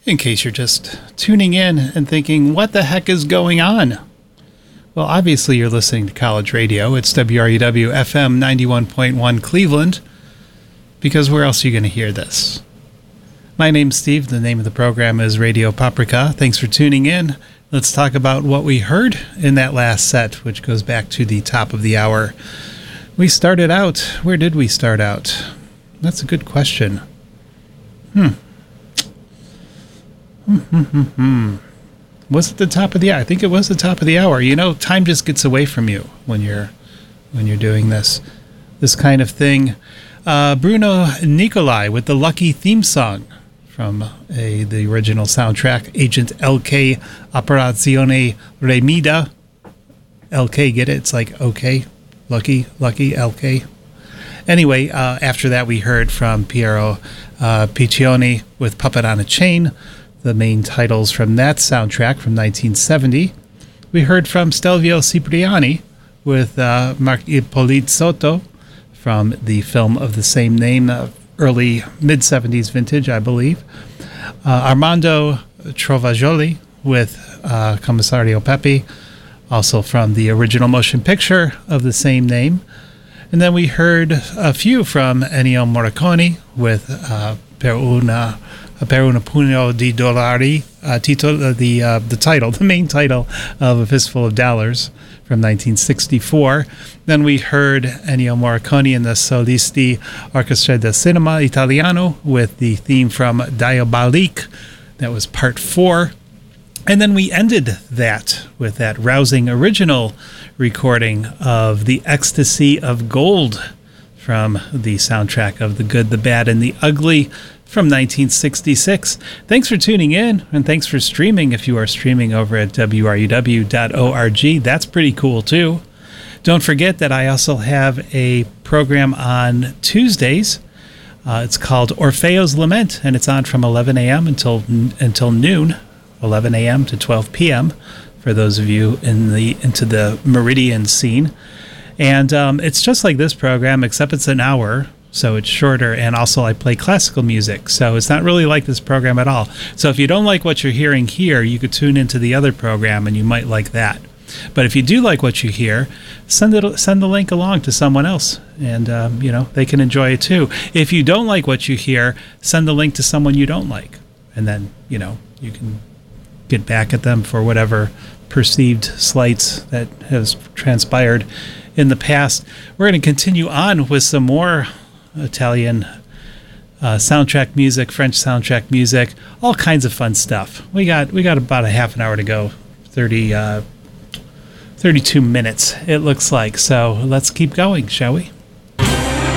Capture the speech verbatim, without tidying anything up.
In case you're just tuning in and thinking, what the heck is going on? Well, obviously you're listening to College Radio. It's W R U W F M ninety-one point one Cleveland, because where else are you going to hear this? My name's Steve. The name of the program is Radio Paprika. Thanks for tuning in. Let's talk about what we heard in that last set, which goes back to the top of the hour. We started out, where did we start out? That's a good question. Hmm. Hmm. Was it the top of the hour? I think it was the top of the hour. You know, time just gets away from you when you're when you're doing this this kind of thing. Uh, Bruno Nicolai with the Lucky theme song from a the original soundtrack, Agent L K Operazione Remida. L K, get it? It's like okay, Lucky, Lucky L K. Anyway, uh, after that we heard from Piero uh, Piccioni with Puppet on a Chain, the main titles from that soundtrack from nineteen seventy. We heard from Stelvio Cipriani with uh, Mark Hippolyte Soto from the film of the same name, uh, early mid-seventies vintage, I believe. Uh, Armando Trovajoli with uh, Commissario Pepe, also from the original motion picture of the same name. And then we heard a few from Ennio Morricone with uh, Per una... Per un pugno di dollari, uh, titolo, uh, the uh, the title, the main title of A Fistful of Dollars from nineteen sixty-four. Then we heard Ennio Morricone and the Solisti Orchestra del Cinema Italiano with the theme from Diabolique. That was part four. And then we ended that with that rousing original recording of The Ecstasy of Gold from the soundtrack of The Good, the Bad, and the Ugly from nineteen sixty-six. Thanks for tuning in, and thanks for streaming if you are streaming over at W R U W dot org. That's pretty cool, too. Don't forget that I also have a program on Tuesdays. Uh, it's called Orfeo's Lament, and it's on from eleven a.m. until until noon, eleven a.m. to twelve p.m., for those of you in the into the Meridian scene. And um, it's just like this program, except it's an hour, so it's shorter, and also I play classical music, so it's not really like this program at all. So if you don't like what you're hearing here, you could tune into the other program, and you might like that. But if you do like what you hear, send it, send the link along to someone else, and um, you know, they can enjoy it too. If you don't like what you hear, send the link to someone you don't like, and then, you know, you can get back at them for whatever perceived slights that has transpired in the past. We're going to continue on with some more Italian uh, soundtrack music, French soundtrack music, all kinds of fun stuff. We got we got about a half an hour to go, thirty, uh, thirty-two minutes it looks like. So let's keep going, shall we?